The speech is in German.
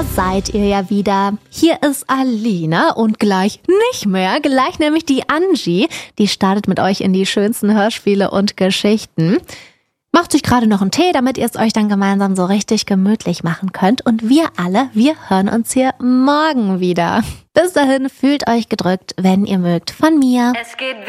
Da seid ihr ja wieder. Hier ist Alina und gleich nicht mehr. Gleich nämlich die Angie. Die startet mit euch in die schönsten Hörspiele und Geschichten. Macht euch gerade noch einen Tee, damit ihr es euch dann gemeinsam so richtig gemütlich machen könnt. Und wir hören uns hier morgen wieder. Bis dahin, fühlt euch gedrückt, wenn ihr mögt, von mir. Es geht